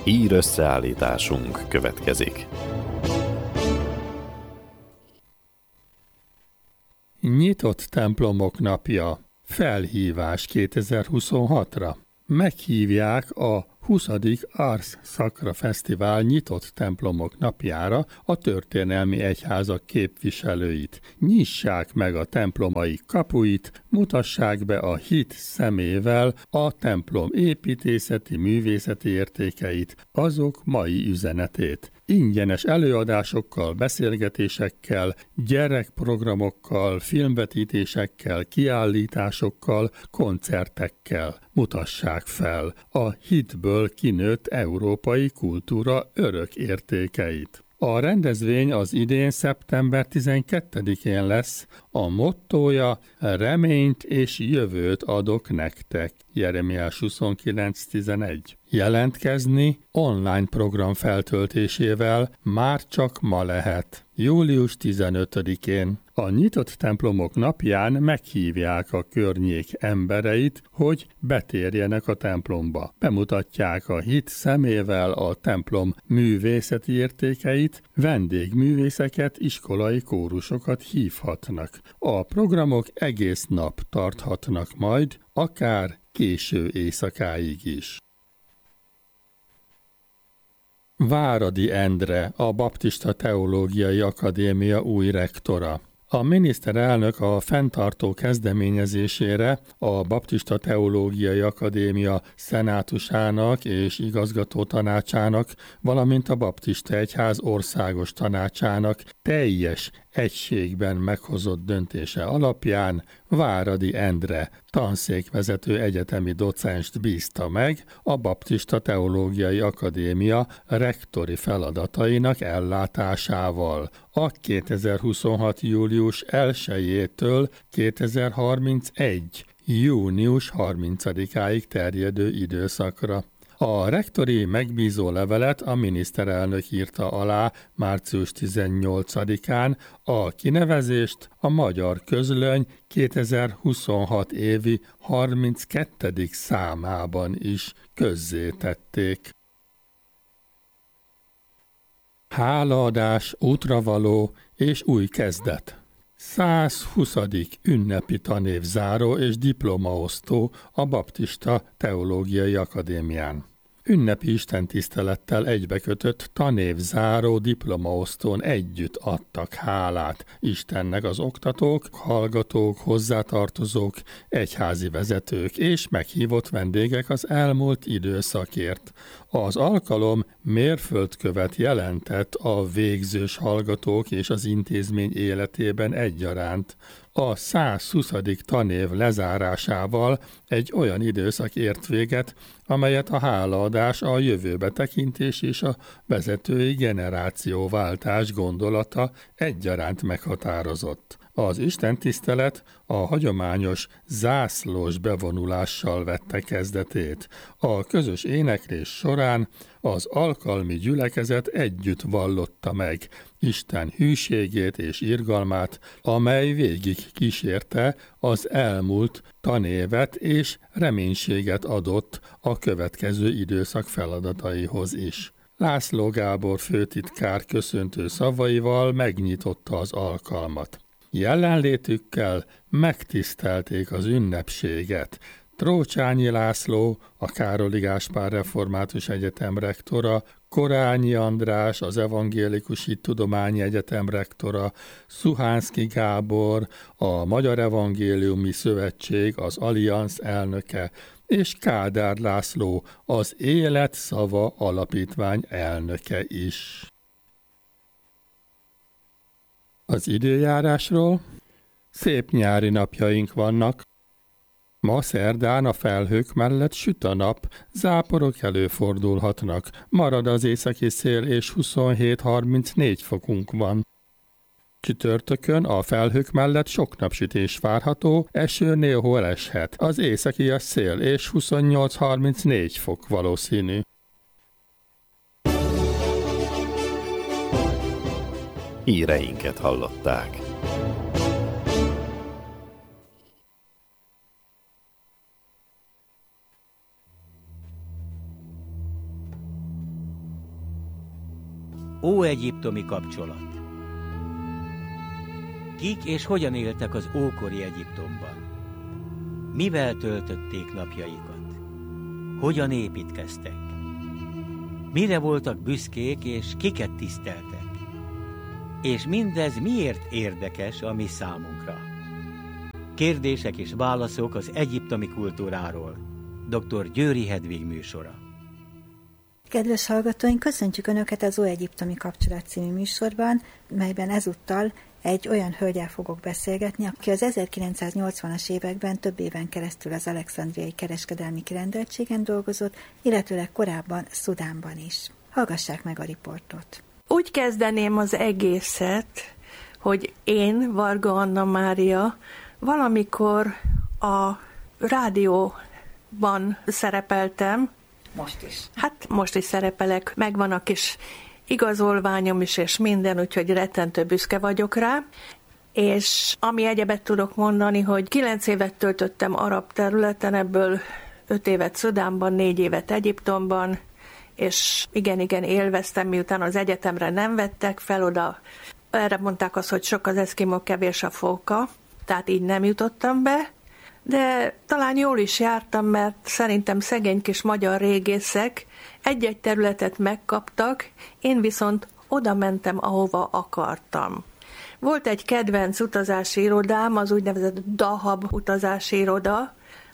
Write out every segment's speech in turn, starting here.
Hír összeállításunk következik. Nyitott templomok napja. Felhívás 2026-ra. Meghívják a 20. Ars Sacra Fesztivál nyitott templomok napjára a történelmi egyházak képviselőit. Nyissák meg a templomaik kapuit, mutassák be a hit szemével a templom építészeti, művészeti értékeit, azok mai üzenetét. Ingyenes előadásokkal, beszélgetésekkel, gyerekprogramokkal, filmvetítésekkel, kiállításokkal, koncertekkel mutassák fel a hitből kinőtt európai kultúra örök értékeit. A rendezvény az idén szeptember 12-én lesz, a mottója reményt és jövőt adok nektek. Jeremiás 29.11. Jelentkezni online program feltöltésével már csak ma lehet. Július 15-én a nyitott templomok napján meghívják a környék embereit, hogy betérjenek a templomba. Bemutatják a hit szemével a templom művészeti értékeit, vendégművészeket, iskolai kórusokat hívhatnak. A programok egész nap tarthatnak majd, akár késő éjszakáig is. Váradi Endre, a Baptista Teológiai Akadémia új rektora. A miniszterelnök a fenntartó kezdeményezésére a Baptista Teológiai Akadémia szenátusának és igazgató tanácsának, valamint a Baptista Egyház országos tanácsának teljes egységben meghozott döntése alapján Váradi Endre tanszékvezető egyetemi docenst bízta meg a Baptista Teológiai Akadémia rektori feladatainak ellátásával. A 2026. július 1-től 2031. június 30-áig terjedő időszakra. A rektori megbízó levelet a miniszterelnök írta alá március 18-án, a kinevezést a Magyar Közlöny 2026 évi 32. számában is közzétették. Hálaadás, útravaló és új kezdet. 120. ünnepi tanévzáró és diplomaosztó a Baptista Teológiai Akadémián. Ünnepi istentisztelettel egybekötött tanévzáró diplomaosztón együtt adtak hálát Istennek az oktatók, hallgatók, hozzátartozók, egyházi vezetők és meghívott vendégek az elmúlt időszakért. Az alkalom mérföldkövet jelentett a végzős hallgatók és az intézmény életében egyaránt. A 120. tanév lezárásával egy olyan időszak ért véget, amelyet a hálaadás, a jövőbe tekintés és a vezetői generációváltás gondolata egyaránt meghatározott. Az istentisztelet a hagyományos zászlós bevonulással vette kezdetét. A közös éneklés során az alkalmi gyülekezet együtt vallotta meg Isten hűségét és irgalmát, amely végig kísérte az elmúlt tanévet és reménységet adott a következő időszak feladataihoz is. László Gábor főtitkár köszöntő szavaival megnyitotta az alkalmat. Jelenlétükkel megtisztelték az ünnepséget. Trócsányi László, a Károli Gáspár Református Egyetem rektora, Korányi András, az Evangélikus Hittudományi Egyetem rektora, Szuhánszky Gábor, a Magyar Evangéliumi Szövetség, az Allianz elnöke, és Kádár László, az Élet Szava Alapítvány elnöke is. Az időjárásról: szép nyári napjaink vannak. Ma szerdán a felhők mellett süt a nap, záporok előfordulhatnak, marad az északi szél és 27-34 fokunk van. Csütörtökön a felhők mellett sok napsütés várható, eső néhol eshet, az északias szél és 28-34 fok valószínű. Híreinket hallották. Óegyiptomi kapcsolat. Kik és hogyan éltek az ókori Egyiptomban? Mivel töltötték napjaikat? Hogyan építkeztek? Mire voltak büszkék és kiket tiszteltek? És mindez miért érdekes a mi számunkra? Kérdések és válaszok az egyiptomi kultúráról. Dr. Győri Hedvig műsora. Kedves hallgatóink, köszöntjük Önöket az Óegyiptomi Kapcsolat című műsorban, melyben ezúttal egy olyan hölgyel fogok beszélgetni, aki az 1980-as években több éven keresztül az Alexandriai Kereskedelmi Kirendeltségen dolgozott, illetőleg korábban Szudánban is. Hallgassák meg a riportot. Úgy kezdeném az egészet, hogy én, Varga Anna Mária, valamikor a rádióban szerepeltem. Most is. Hát most is szerepelek, megvan a kis igazolványom is, és minden, úgyhogy rettentő büszke vagyok rá. És ami egyebet tudok mondani, hogy 9 évet töltöttem arab területen, ebből 5 évet Szudánban, 4 évet Egyiptomban, és igen, élveztem, miután az egyetemre nem vettek fel oda. Erre mondták azt, hogy sok az eszkimó, kevés a fóka, tehát így nem jutottam be. De talán jól is jártam, mert szerintem szegény kis magyar régészek egy-egy területet megkaptak, én viszont oda mentem, ahova akartam. Volt egy kedvenc utazási irodám, az úgynevezett Dahab utazási iroda,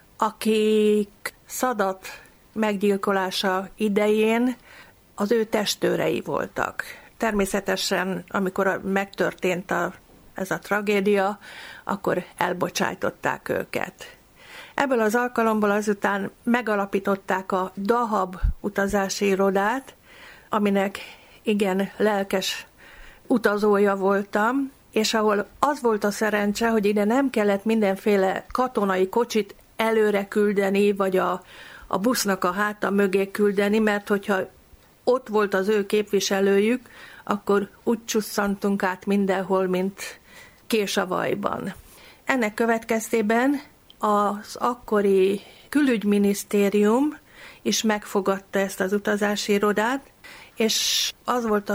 akik Szadat meggyilkolása idején az ő testőrei voltak. Természetesen, amikor megtörtént ez a tragédia, akkor elbocsájtották őket. Ebből az alkalomból azután megalapították a Dahab utazási irodát, aminek igen lelkes utazója voltam, és ahol az volt a szerencse, hogy ide nem kellett mindenféle katonai kocsit előre küldeni, vagy a busznak a háta mögé küldeni, mert hogyha ott volt az ő képviselőjük, akkor úgy csusszantunk át mindenhol, mint kés a vajban. Ennek következtében az akkori külügyminisztérium is megfogadta ezt az utazási irodát, és az volt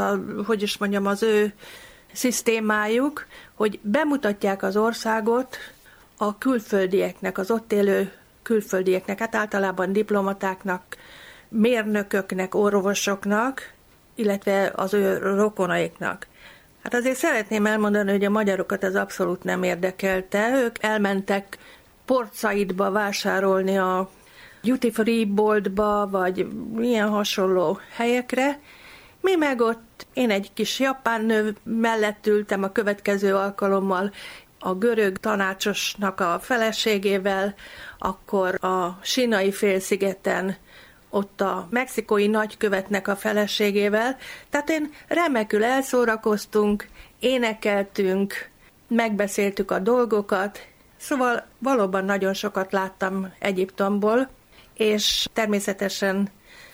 az ő szisztémájuk, hogy bemutatják az országot a külföldieknek, az ott élő külföldieknek, hát általában diplomatáknak, mérnököknek, orvosoknak, illetve az ő rokonaiknak. Hát azért szeretném elmondani, hogy a magyarokat ez abszolút nem érdekelte. Ők elmentek Port Saidba vásárolni a duty free boltba, vagy ilyen hasonló helyekre. Mi meg ott, én egy kis japán nő mellett ültem a következő alkalommal a görög tanácsosnak a feleségével, akkor a Sínai félszigeten ott a mexikói nagykövetnek a feleségével. Tehát én remekül elszórakoztunk, énekeltünk, megbeszéltük a dolgokat, szóval valóban nagyon sokat láttam Egyiptomból, és természetesen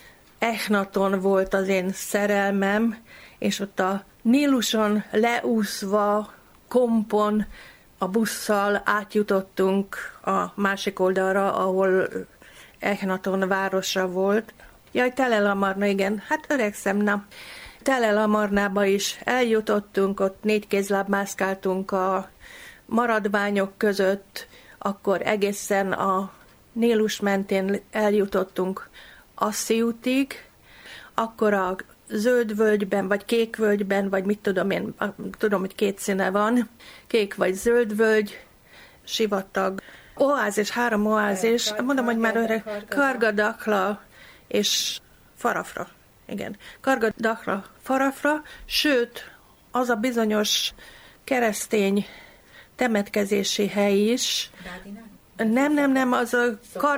Echnaton volt az én szerelmem, és ott a Níluson leúszva, kompon, a busszal átjutottunk a másik oldalra, ahol Echnaton városa volt. Jaj, Tel El Amarna, igen, hát öregszem, na. Tel El Amarnába is eljutottunk, ott 4 kézláb mászkáltunk a maradványok között, akkor egészen a Nílus mentén eljutottunk Assziutig, akkor a zöld völgyben, vagy kék völgyben, vagy mit tudom én, tudom, hogy 2 színe van, kék vagy zöld völgy, sivatag, oázis, 3 oázis, mondom, hogy már öreg, Kargadakla és Farafra, igen, Kargadakla, Farafra, sőt, az a bizonyos keresztény temetkezési hely is, nem, az a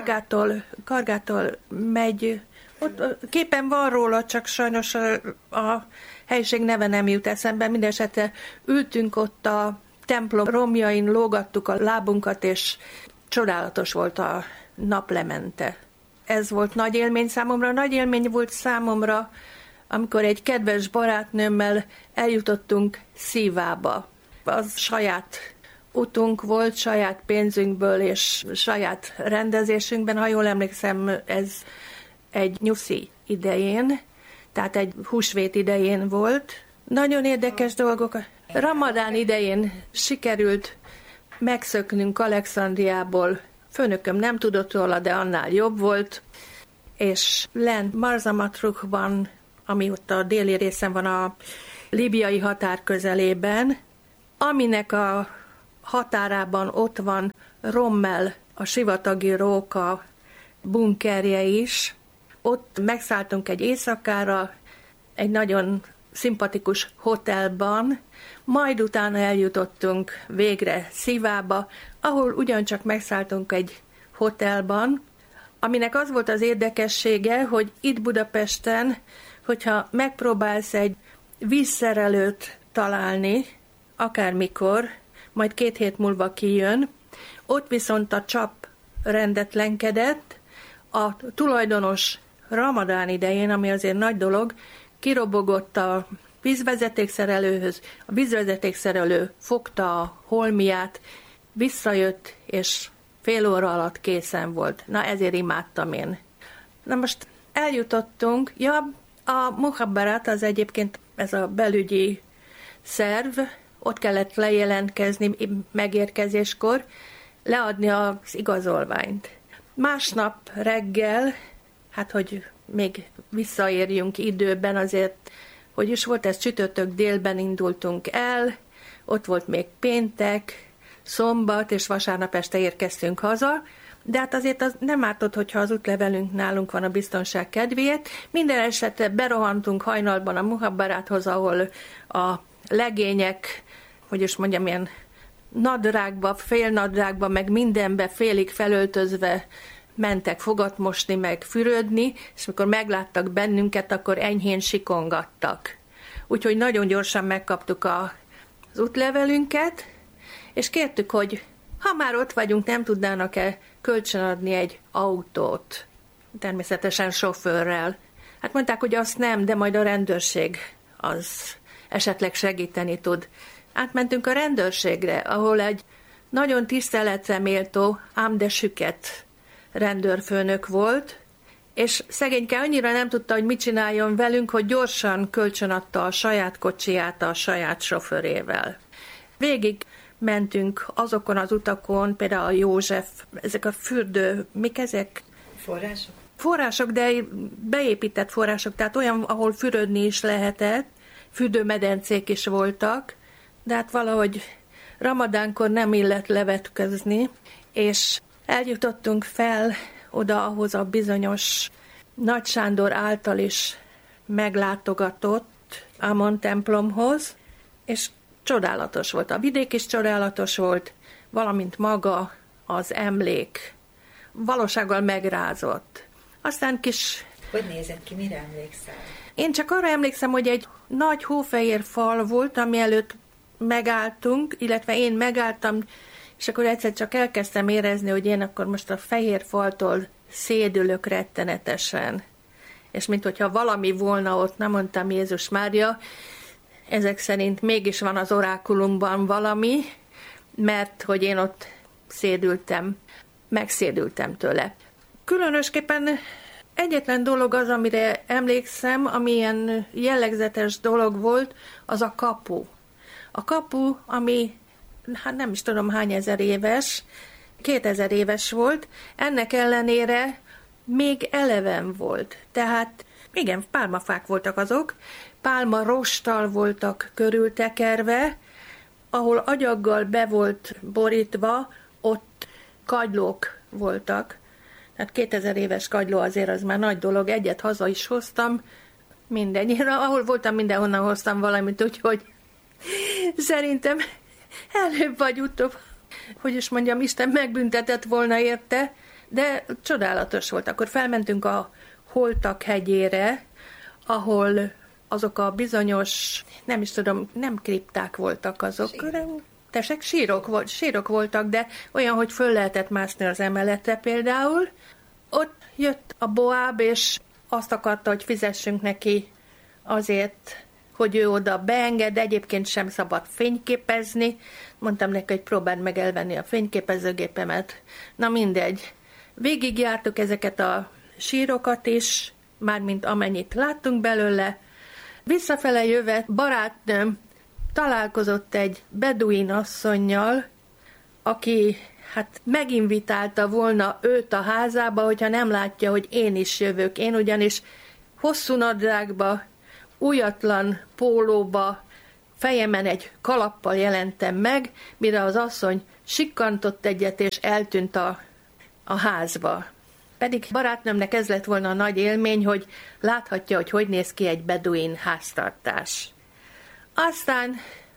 Kargától megy, ott képen van róla, csak sajnos a helység neve nem jut eszembe. Mindenesetre ültünk ott a templom romjain, lógattuk a lábunkat, és csodálatos volt a naplemente. Ez volt nagy élmény számomra. Nagy élmény volt számomra, amikor egy kedves barátnőmmel eljutottunk Szívába. Az saját utunk volt, saját pénzünkből és saját rendezésünkben. Ha jól emlékszem, ez egy nyuszi idején, tehát egy húsvét idején volt. Nagyon érdekes dolgok. Ramadán idején sikerült megszöknünk Alexandriából. Főnököm nem tudott róla, de annál jobb volt. És lent Marzamatruhban, ami ott a déli részen van a líbiai határ közelében, aminek a határában ott van Rommel, a sivatagi róka bunkerje is. Ott megszálltunk egy éjszakára, egy nagyon szimpatikus hotelban, majd utána eljutottunk végre Szivába, ahol ugyancsak megszálltunk egy hotelban, aminek az volt az érdekessége, hogy itt Budapesten, hogyha megpróbálsz egy vízszerelőt találni, akármikor, majd 2 hét múlva kijön, ott viszont a csap rendetlenkedett, a tulajdonos Ramadán idején, ami azért nagy dolog, kirobogott a vízvezetékszerelőhöz, a vízvezetékszerelő fogta a holmiát, visszajött, és fél óra alatt készen volt. Na, ezért imádtam én. Na most eljutottunk, a Muhabbarat az egyébként ez a belügyi szerv, ott kellett lejelentkezni megérkezéskor, leadni az igazolványt. Másnap reggel, hát hogy még visszaérjünk időben, azért, hogy is volt ez, csütörtök délben indultunk el, ott volt még péntek, szombat, és vasárnap este érkeztünk haza, de hát azért az nem ártott, hogyha az útlevelünk nálunk van a biztonság kedvéért. Minden esetre berohantunk hajnalban a Muhabbaráthoz, ahol a legények, hogy is mondjam, ilyen nadrágba, félnadrágba, meg mindenbe félig felöltözve mentek fogat mosni, meg fürödni, és amikor megláttak bennünket, akkor enyhén sikongattak. Úgyhogy nagyon gyorsan megkaptuk az útlevelünket, és kértük, hogy ha már ott vagyunk, nem tudnának-e kölcsönadni egy autót, természetesen sofőrrel. Hát mondták, hogy azt nem, de majd a rendőrség az esetleg segíteni tud. Átmentünk a rendőrségre, ahol egy nagyon tiszteletre méltó Amde Süket rendőrfőnök volt, és szegényke annyira nem tudta, hogy mit csináljon velünk, hogy gyorsan kölcsönadta a saját kocsiját a saját sofőrével. Végig mentünk azokon az utakon, például a József, ezek a fürdő, mik ezek? Források? Források, de beépített források, tehát olyan, ahol fürödni is lehetett, fürdőmedencék is voltak, de hát valahogy ramadánkor nem illett levetközni, és eljutottunk fel oda ahhoz a bizonyos Nagy Sándor által is meglátogatott Amon templomhoz, és csodálatos volt. A vidék is csodálatos volt, valamint maga az emlék. Valósággal megrázott. Aztán kis... Hogy nézett ki, mire emlékszel? Én csak arra emlékszem, hogy egy nagy hófehér fal volt, ami előtt megálltunk, illetve én megálltam, és akkor egyszer csak elkezdtem érezni, hogy én akkor most a fehér faltól szédülök rettenetesen. És minthogyha valami volna ott, nem mondtam Jézus Mária, ezek szerint mégis van az orákulumban valami, mert hogy én ott szédültem, megszédültem tőle. Különösképpen egyetlen dolog az, amire emlékszem, ami ilyen jellegzetes dolog volt, az a kapu. A kapu, ami, hát nem is tudom hány ezer éves, 2000 éves volt, ennek ellenére még eleven volt. Tehát igen, pálmafák voltak azok, pálma rosttal voltak körültekerve, ahol agyaggal be volt borítva, ott kagylók voltak. Tehát 2000 éves kagyló azért az már nagy dolog, egyet haza is hoztam, mindennyire, ahol voltam, mindenhonnan hoztam valamit, úgyhogy szerintem előbb vagy utóbb, hogy is mondjam, Isten megbüntetett volna érte, de csodálatos volt. Akkor felmentünk a Holtak hegyére, ahol azok a bizonyos, nem is tudom, nem kripták voltak azok, tesek, sírok voltak, de olyan, hogy föl lehetett mászni az emeletre például. Ott jött a Boáb, és azt akarta, hogy fizessünk neki azért, hogy ő oda beenged, de egyébként sem szabad fényképezni. Mondtam neki, hogy próbáld meg elvenni a fényképezőgépemet. Na mindegy. Végigjártuk ezeket a sírokat is, mármint amennyit láttunk belőle. Visszafele jöve barátnőm találkozott egy beduin asszonnyal, aki meginvitálta volna őt a házába, hogyha nem látja, hogy én is jövök. Én ugyanis hosszú nadrágba, újatlan pólóba, fejemen egy kalappal jelentem meg, mire az asszony sikkantott egyet, és eltűnt a házba. Pedig barátnőmnek ez lett volna a nagy élmény, hogy láthatja, hogy néz ki egy beduin háztartás. Aztán